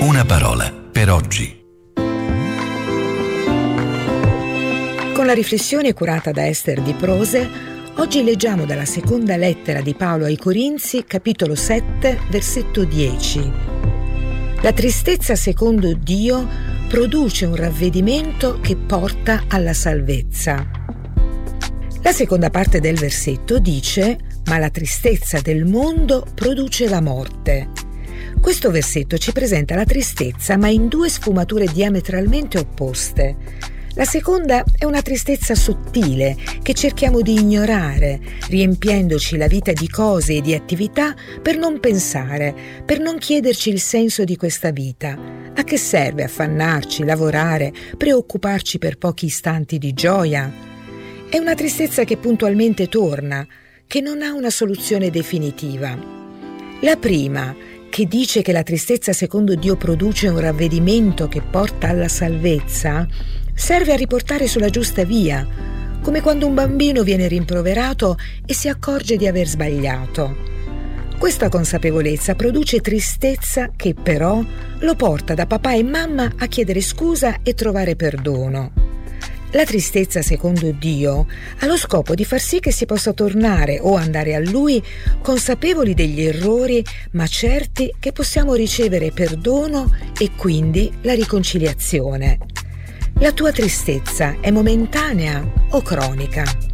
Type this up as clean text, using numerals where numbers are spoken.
Una parola per oggi. Con la riflessione curata da Ester Di Prose, oggi leggiamo dalla seconda lettera di Paolo ai Corinzi, capitolo 7, versetto 10. La tristezza secondo Dio produce un ravvedimento che porta alla salvezza. La seconda parte del versetto dice: ma la tristezza del mondo produce la morte. Questo versetto ci presenta la tristezza, ma in due sfumature diametralmente opposte. La seconda è una tristezza sottile che cerchiamo di ignorare, riempiendoci la vita di cose e di attività per non pensare, per non chiederci il senso di questa vita. A che serve affannarci, lavorare, preoccuparci per pochi istanti di gioia? È una tristezza che puntualmente torna, che non ha una soluzione definitiva. La prima, che dice che la tristezza secondo Dio produce un ravvedimento che porta alla salvezza, serve a riportare sulla giusta via, come quando un bambino viene rimproverato e si accorge di aver sbagliato. Questa consapevolezza produce tristezza che però lo porta da papà e mamma a chiedere scusa e trovare perdono. La tristezza secondo Dio ha lo scopo di far sì che si possa tornare o andare a Lui consapevoli degli errori, ma certi che possiamo ricevere perdono e quindi la riconciliazione. La tua tristezza è momentanea o cronica?